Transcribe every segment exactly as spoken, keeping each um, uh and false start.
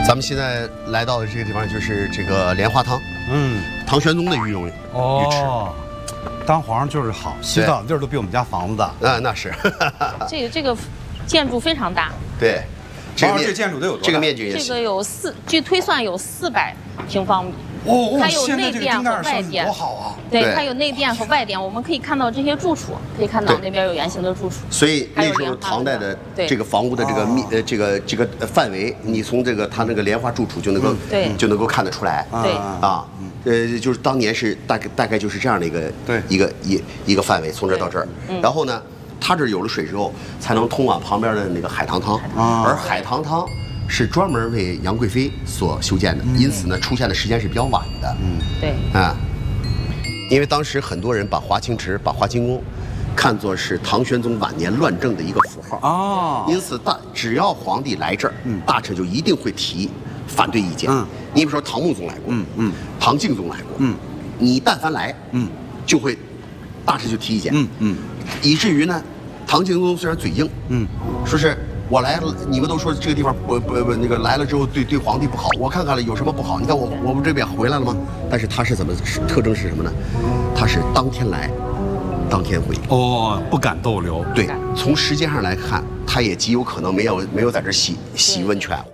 咱们现在来到的这个地方就是这个莲花汤，嗯，唐玄宗的御用浴池。 哦，当皇上就是好，洗澡的地儿都比我们家房子大。 啊，那是。 这个这个建筑非常大。 对，这个面这建筑得有多大？ 这个面积也这个有四，据推算有四百平方米。 哦， 它有内殿和外殿， 多好啊！ 对，它有内殿和外殿，我们可以看到这些住处，可以看到那边有圆形的住处。 所以那时候唐代的这个房屋的这个密呃这个这个范围，你从这个它那个莲花住处就能够对就能够看得出来。 对啊，呃，就是当年是大概大概就是这样的一个对一个一一个范围，从这儿到这儿，然后呢，它这儿有了水之后，才能通往旁边的那个海棠汤，而海棠汤。是专门为杨贵妃所修建的，因此呢，出现的时间是比较晚的。 嗯，对， 啊，因为当时很多人把华清池、把华清宫看作是唐玄宗晚年乱政的一个符号啊， 因此大只要皇帝来这儿，大臣就一定会提反对意见。嗯，你比如说唐穆宗来过，嗯嗯，唐敬宗来过，嗯，你但凡来，嗯，就会大臣就提意见，嗯嗯，以至于呢，唐敬宗虽然嘴硬，嗯，说是。我来了，你们都说这个地方不不不那个来了之后对对皇帝不好，我看看了有什么不好？你看我我们这边回来了吗？但是他是怎么特征是什么呢？他是当天来，当天回。 哦，不敢逗留。 对，从时间上来看，他也极有可能没有没有在这洗洗温泉。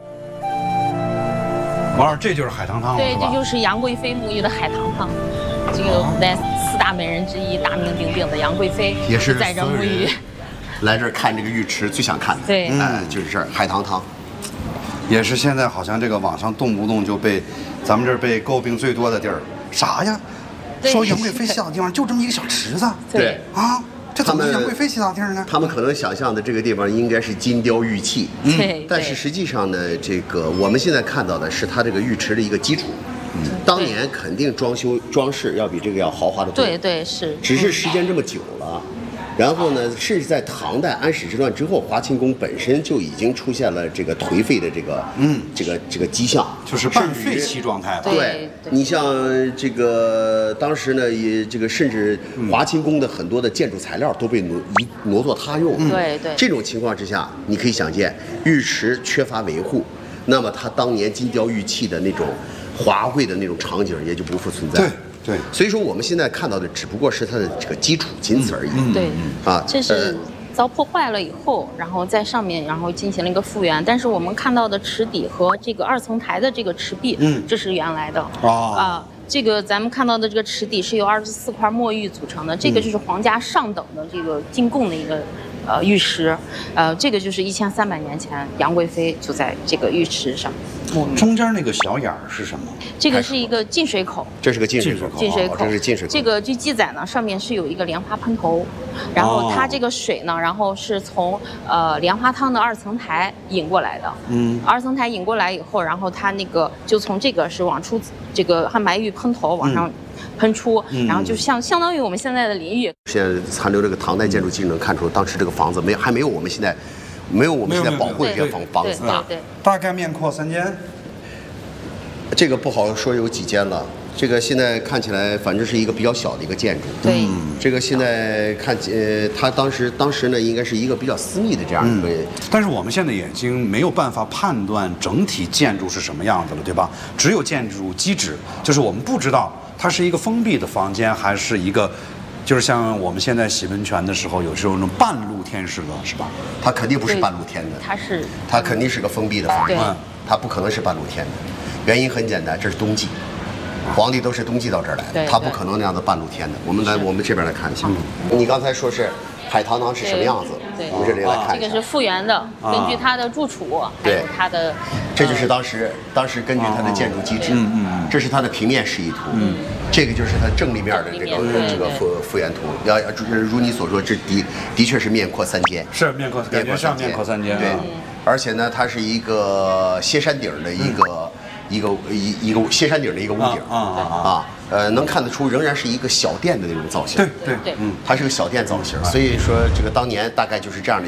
王二，这就是海棠汤了， 对，这就是杨贵妃沐浴的海棠汤。这个古代四大美人之一，大名鼎鼎的杨贵妃也是在这沐浴。 来这儿看这个浴池最想看的， 对， 哎，就是这儿海棠汤， 也是现在好像这个网上动不动就被咱们这儿被诟病最多的地儿，啥呀？说杨贵妃洗澡的地方就这么一个小池子， 对啊，这怎么是杨贵妃洗澡地儿呢？ 他们可能想象的这个地方应该是金雕玉砌， 嗯， 但是实际上呢，这个我们现在看到的是它这个浴池的一个基础。嗯，当年肯定装修装饰要比这个要豪华的多， 对对是， 只是时间这么久了。然后呢，甚至在唐代安史之乱之后，华清宫本身就已经出现了这个颓废的这个嗯这个这个迹象， 就是半废弃状态了。 对，你像这个当时呢，也这个甚至华清宫的很多的建筑材料都被挪移挪作他用。 对对。 这种情况之下，你可以想见浴池缺乏维护，那么它当年金雕玉砌的那种华贵的那种场景也就不复存在。 对。对， 所以说我们现在看到的只不过是它的这个基础，仅此而已。 嗯、对， 啊， 这是遭破坏了以后，然后在上面然后进行了一个复原。但是我们看到的池底和这个二层台的这个池壁，嗯，这是原来的。 哦、 啊，这个咱们看到的这个池底是由二十四块墨玉组成的，这个就是皇家上等的这个进贡的一个。呃，玉石，呃，这个就是一千三百年前杨贵妃就在这个浴池上沐浴。 中间那个小眼儿是什么？ 这个是一个进水口。 这是个进水口。 进水口， 这是进水口。 这个据记载呢，上面是有一个莲花喷头，然后它这个水呢，然后是从呃莲花汤的二层台引过来的。嗯。二层台引过来以后，然后它那个就从这个是往出这个汉白玉喷头往上。喷出，然后就像相当于我们现在的淋浴。 现在残留这个唐代建筑基能看出，当时这个房子没还没有我们现在，没有我们现在保护的这些房房子大。 对， 大概面阔三间。 这个不好说有几间了。这个现在看起来，反正是一个比较小的一个建筑。 对， 这个现在看，呃，它当时当时呢，应该是一个比较私密的这样一个。 但是我们现在已经没有办法判断整体建筑是什么样子了，对吧？只有建筑基址，就是我们不知道。它是一个封闭的房间，还是一个，就是像我们现在洗温泉的时候，有时候那种半露天式的，是吧？ 它肯定不是半露天的， 它是， 它肯定是个封闭的房间，它不可能是半露天的。原因很简单，这是冬季，皇帝都是冬季到这儿来，他不可能那样子半露天的。我们来，我们这边来看一下。你刚才说是海棠汤是什么样子？我们这里来看一下。 这个是复原的，根据它的住处，还有它的。 这就是当时当时根据它的建筑基址，嗯嗯，这是它的平面示意图，嗯，这个就是它正立面的这个这个复复原图。要如你所说，这的的确是面阔三间， 是面阔，感觉上面阔三间， 对，而且呢，它是一个歇山顶的一个一个一一个歇山顶的一个屋顶，啊啊。呃，能看得出仍然是一个小店的那种造型。 对对对， 嗯，它是个小店造型，所以说这个当年大概就是这样的。